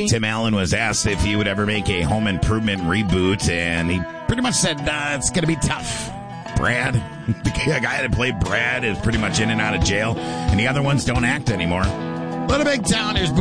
movie. Tim Allen was asked if he would ever make a Home Improvement reboot, and he pretty much said it's going to be tough. Brad, the guy that played Brad, is pretty much in and out of jail, and the other ones don't act anymore. Little Big Town, here's